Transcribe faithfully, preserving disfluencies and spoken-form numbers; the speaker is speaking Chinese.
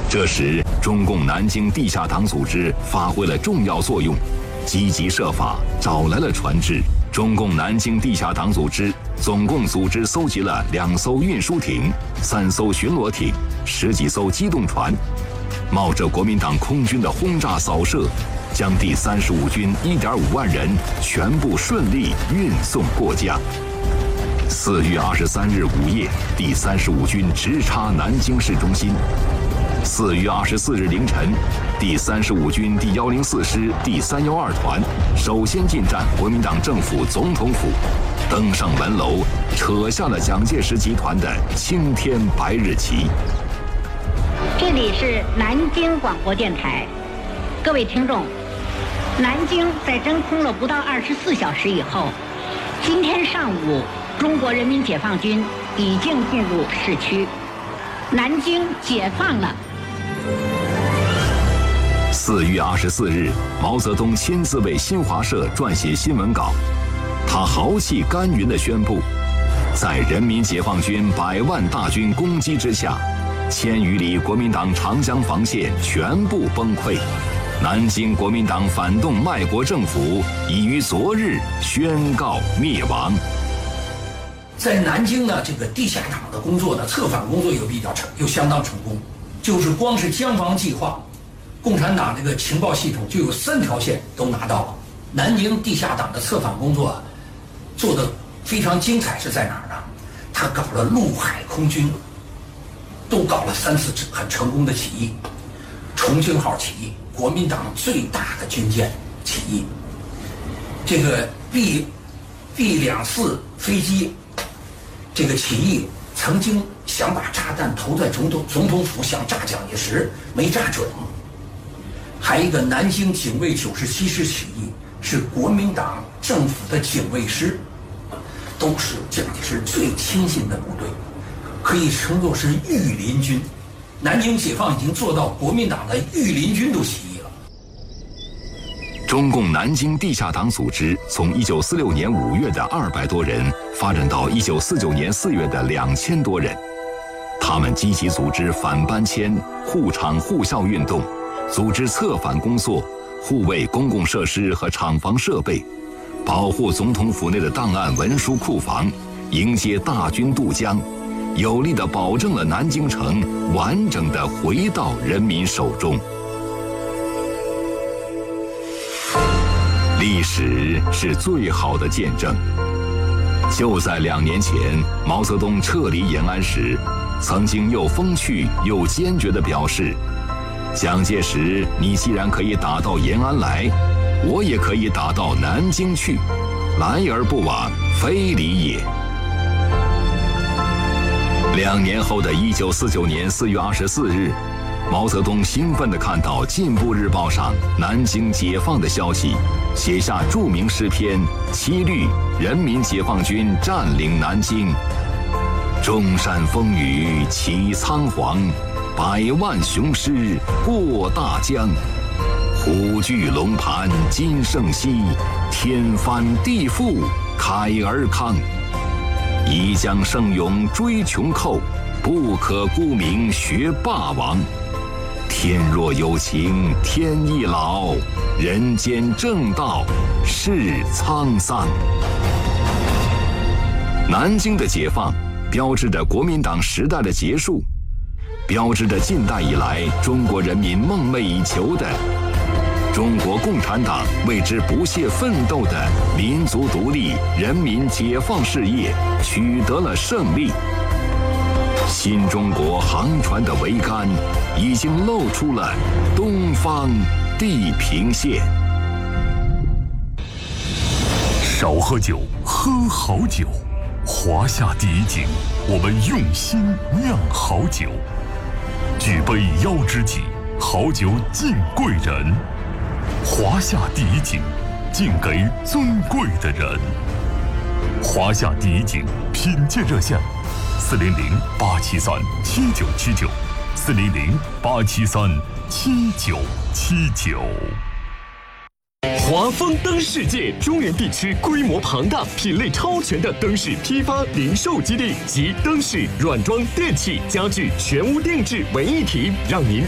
这时，中共南京地下党组织发挥了重要作用，积极设法找来了船只。中共南京地下党组织总共组织搜集了两艘运输艇、三艘巡逻艇、十几艘机动船，冒着国民党空军的轰炸扫射，将第三十五军一点五万人全部顺利运送过江。四月二十三日午夜，第三十五军直插南京市中心。四月二十四日凌晨，第三十五军第一零四师第三一二团首先进占国民党政府总统府，登上门楼，扯下了蒋介石集团的青天白日旗。 这里是南京广播电台，各位听众，南京在真空了不到二十四小时以后，今天上午，中国人民解放军已经进入市区，南京解放了。 四月二十四日，毛泽东亲自为新华社撰写新闻稿，他豪气干云地宣布，在人民解放军百万大军攻击之下，千余里国民党长江防线全部崩溃，南京国民党反动卖国政府已于昨日宣告灭亡。 在南京呢，这个地下党的工作呢，策反工作又比较成，又相当成功。就是光是江防计划，共产党这个情报系统就有三条线都拿到了。南京地下党的策反工作做得非常精彩，是在哪儿呢？他搞了陆海空军，都搞了三次很成功的起义。重庆号起义，国民党最大的军舰起义。这个 B B 两四飞机，这个起义曾经想把炸弹投在总统总统府，想炸蒋介石，没炸准。还有一个南京警卫九十七师起义，是国民党政府的警卫师，都是蒋介石最亲信的部队，可以称作是御林军。南京解放已经做到国民党的御林军都起义了。 中共南京地下党组织从一九四六年五月的二百多人发展到一九四九年四月的两千多人，他们积极组织反搬迁、护厂护校运动，组织策反工作，护卫公共设施和厂房设备，保护总统府内的档案文书库房，迎接大军渡江，有力地保证了南京城完整地回到人民手中。历史是最好的见证。就在两年前，毛泽东撤离延安时，曾经又风趣又坚决地表示，蒋介石，你既然可以打到延安来，我也可以打到南京去，来而不往，非礼也。两年后的一九四九年四月二十四日，毛泽东兴奋地看到《进步日报》上南京解放的消息，写下著名诗篇《七律》：人民解放军占领南京，中山风雨起仓皇，百万雄师过大江，虎踞龙盘今胜昔，天翻地覆凯而康。一将胜勇追穷寇，不可沽名学霸王。天若有情天亦老，人间正道是沧桑。南京的解放标志着国民党时代的结束，标志着近代以来中国人民梦寐以求的中国共产党为之不懈奋斗的民族独立、人民解放事业取得了胜利。新中国航船的桅杆已经露出了东方地平线。 少喝酒，喝好酒。华夏第一井，我们用心酿好酒。举杯邀知己，好酒敬贵人。华夏第一井，敬给尊贵的人。华夏第一井品鉴热线：四零零八七三七九七九，四零零八七三七九七九。 华丰灯世界中原地区规模庞大、品类超全的灯饰批发零售基地，集灯饰、软装、电器、家具全屋定制为一体，让您